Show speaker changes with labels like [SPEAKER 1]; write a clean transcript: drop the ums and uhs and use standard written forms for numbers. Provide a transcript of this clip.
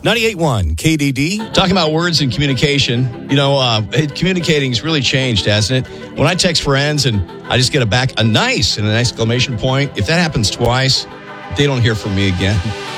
[SPEAKER 1] 98.1 KDD.
[SPEAKER 2] Talking about words and communication, communicating's really changed, hasn't it? When I text friends and I just get a nice and an exclamation point, if that happens twice, they don't hear from me again.